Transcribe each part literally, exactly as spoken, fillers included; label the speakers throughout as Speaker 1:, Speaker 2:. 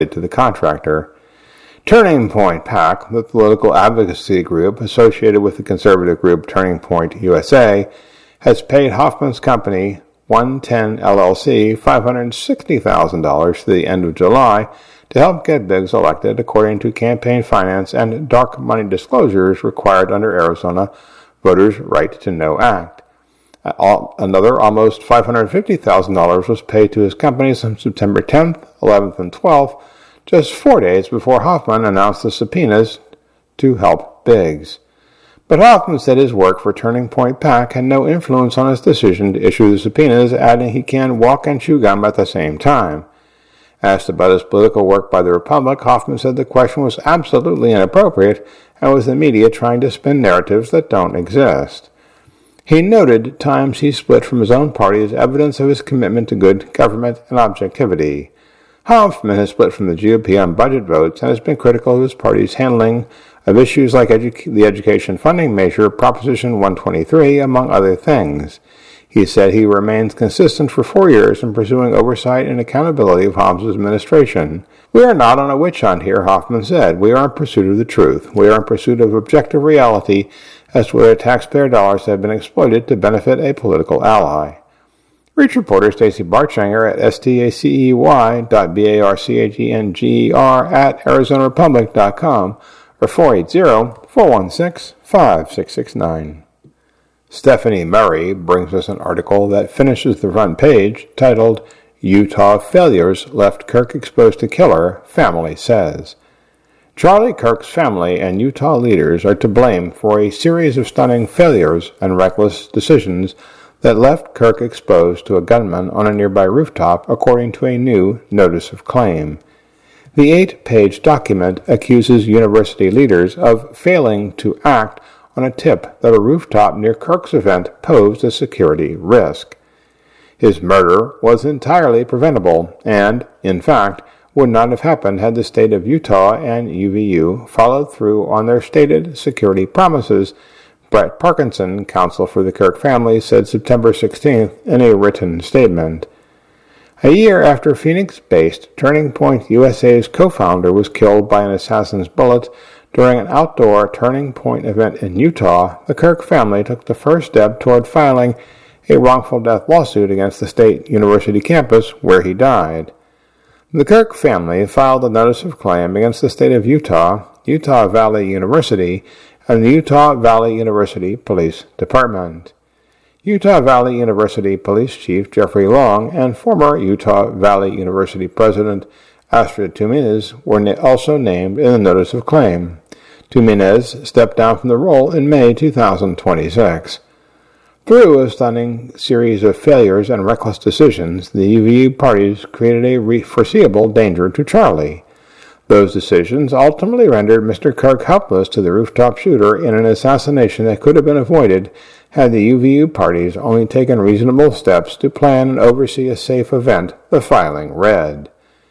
Speaker 1: to the contractor. Turning Point PAC, the political advocacy group associated with the conservative group Turning Point U S A, has paid Hoffman's company, one ten L L C, five hundred sixty thousand dollars to the end of July to help get Biggs elected, according to campaign finance and dark money disclosures required under Arizona Voters' Right to Know Act. Another almost five hundred fifty thousand dollars was paid to his companies on September tenth, eleventh, and twelfth, just four days before Hoffman announced the subpoenas to help Biggs. But Hoffman said his work for Turning Point PAC had no influence on his decision to issue the subpoenas, adding he can walk and chew gum at the same time. Asked about his political work by the Republic, Hoffman said the question was absolutely inappropriate and was the media trying to spin narratives that don't exist. He noted times he split from his own party as evidence of his commitment to good government and objectivity. Hoffman has split from the G O P on budget votes and has been critical of his party's handling of issues like edu- the education funding measure, Proposition one twenty-three, among other things. He said he remains consistent for four years in pursuing oversight and accountability of Hobbs' administration. We are not on a witch hunt here, Hoffman said. We are in pursuit of the truth. We are in pursuit of objective reality as to whether taxpayer dollars have been exploited to benefit a political ally. Reach reporter Stacey Barchanger at stacey dot barchanger at arizona republic dot com or four eight zero, four one six, five six six nine. Stephanie Murray brings us an article that finishes the front page titled, Utah Failures Left Kirk Exposed to Killer, Family Says. Charlie Kirk's family and Utah leaders are to blame for a series of stunning failures and reckless decisions that left Kirk exposed to a gunman on a nearby rooftop, according to a new notice of claim. The eight-page document accuses university leaders of failing to act on a tip that a rooftop near Kirk's event posed a security risk. His murder was entirely preventable and, in fact, would not have happened had the state of Utah and U V U followed through on their stated security promises, Brett Parkinson, counsel for the Kirk family, said September sixteenth in a written statement. A year after Phoenix-based Turning Point U S A's co-founder was killed by an assassin's bullet during an outdoor Turning Point event in Utah, the Kirk family took the first step toward filing a wrongful death lawsuit against the state university campus where he died. The Kirk family filed a notice of claim against the state of Utah, Utah Valley University, and the Utah Valley University Police Department. Utah Valley University Police Chief Jeffrey Long and former Utah Valley University President Astrid Tuminez were na- also named in the notice of claim. Tuminez stepped down from the role in May two thousand twenty-six. Through a stunning series of failures and reckless decisions, the U V U parties created a re- foreseeable danger to Charlie. Those decisions ultimately rendered Mister Kirk helpless to the rooftop shooter in an assassination that could have been avoided had the U V U parties only taken reasonable steps to plan and oversee a safe event, the filing read.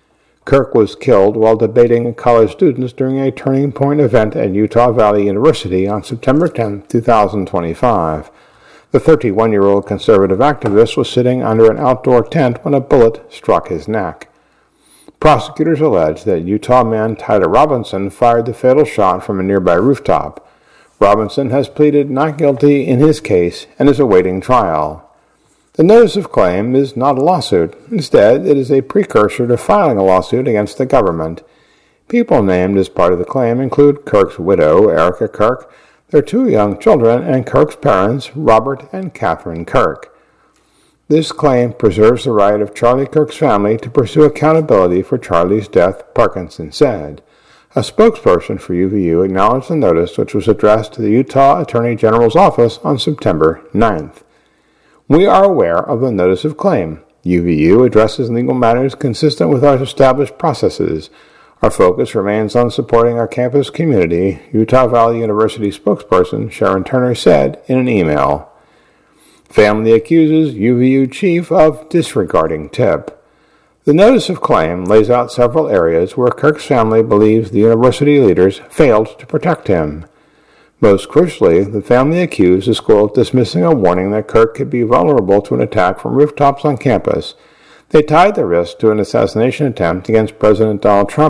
Speaker 1: Kirk was killed while debating with college students during a Turning Point event at Utah Valley University on September tenth, two thousand twenty-five. The thirty-one-year-old conservative activist was sitting under an outdoor tent when a bullet struck his neck. Prosecutors allege that Utah man Tyler Robinson fired the fatal shot from a nearby rooftop. Robinson has pleaded not guilty in his case and is awaiting trial. The notice of claim is not a lawsuit. Instead, it is a precursor to filing a lawsuit against the government. People named as part of the claim include Kirk's widow, Erica Kirk, their two young children, and Kirk's parents, Robert and Catherine Kirk. This claim preserves the right of Charlie Kirk's family to pursue accountability for Charlie's death, Parkinson said. A spokesperson for U V U acknowledged the notice, which was addressed to the Utah Attorney General's office on September ninth. We are aware of the notice of claim. U V U addresses legal matters consistent with our established processes. Our focus remains on supporting our campus community, Utah Valley University spokesperson Sharon Turner said in an email. Family accuses U V U chief of disregarding tip. The notice of claim lays out several areas where Kirk's family believes the university leaders failed to protect him. Most crucially, the family accused the school of dismissing a warning that Kirk could be vulnerable to an attack from rooftops on campus. They tied the risk to an assassination attempt against President Donald Trump